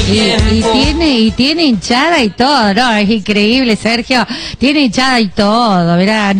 Y tiene hinchada y todo, ¿no? Es increíble, Sergio. Tiene hinchada y todo, mirá,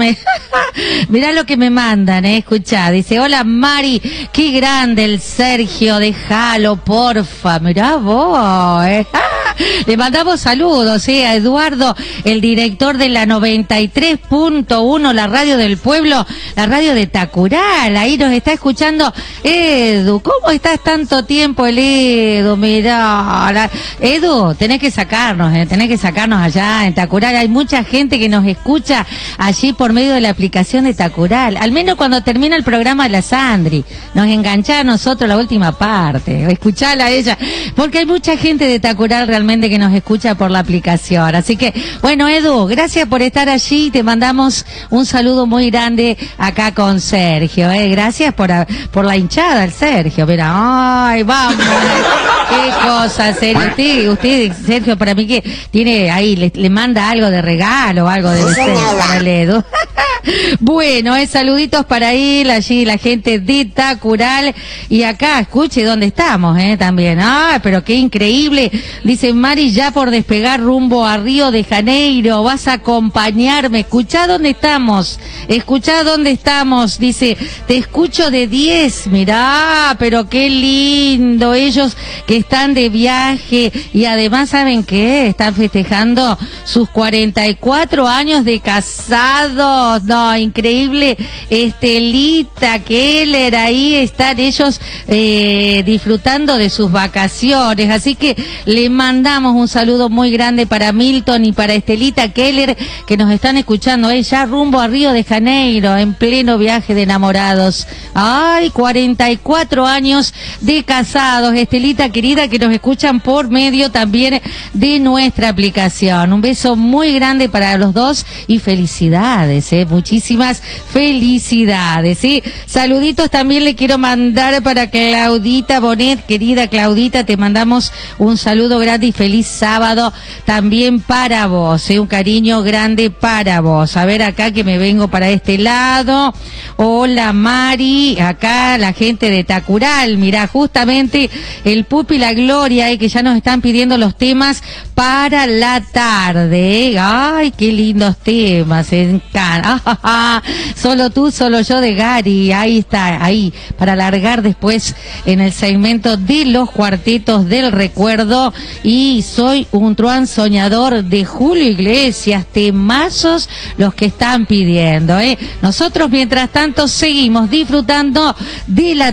mirá lo que me mandan, escuchá. Dice, hola Mari, qué grande el Sergio, déjalo, porfa. Mirá vos, Le mandamos saludos, a Eduardo, el director de la 93.1, la radio del pueblo, la radio de Tacural. Ahí nos está escuchando Edu. ¿Cómo estás tanto tiempo, el Edu? Mirá, Edu, tenés que sacarnos allá en Tacural. Hay mucha gente que nos escucha allí por medio de la aplicación de Tacural. Al menos cuando termina el programa de la Sandri, nos engancha a nosotros la última parte. Escuchala a ella, porque hay mucha gente de Tacural realmente que nos escucha por la aplicación. Así que, bueno, Edu, gracias por estar allí. Te mandamos un saludo muy grande acá con Sergio. Gracias por la hinchada, el Sergio. Mira, ay, vamos. Qué cosa, Sergio. Usted, Sergio, para mí que tiene ahí, le manda algo de regalo, algo de para el Edu. Bueno, saluditos para él, allí la gente de Tacural. Y acá, escuche dónde estamos, también. Pero qué increíble. Dice Mari, ya por despegar rumbo a Río de Janeiro, vas a acompañarme. Escuchá dónde estamos. Dice, te escucho de 10. Mirá, pero qué lindo. Ellos que están de viaje y además, ¿saben qué? Están festejando sus 44 años de casados. No, increíble. Estelita, Keller, ahí están ellos disfrutando de sus vacaciones. Así que le mandamos un saludo muy grande para Milton y para Estelita Keller, que nos están escuchando ya rumbo a Río de Janeiro, en pleno viaje de enamorados. Ay, 44 años de casados, Estelita querida, que nos escuchan por medio también de nuestra aplicación. Un beso muy grande para los dos y felicidades, muchísimas felicidades, Saluditos también le quiero mandar para Claudita Bonet, querida Claudita, te mandamos un saludo grande y feliz sábado también para vos, un cariño grande para vos. A ver acá que me vengo para este lado. Hola Mari, acá la gente de Tacural, mirá, justamente el Pupi y la Gloria, que ya nos están pidiendo los temas para la tarde. Ay, qué lindos temas, Solo tú, solo yo de Gary, ahí está, ahí, para alargar después en el segmento de los cuartetos del recuerdo. Y soy un truán soñador de Julio Iglesias, temazos los que están pidiendo, Nosotros mientras tanto seguimos disfrutando de la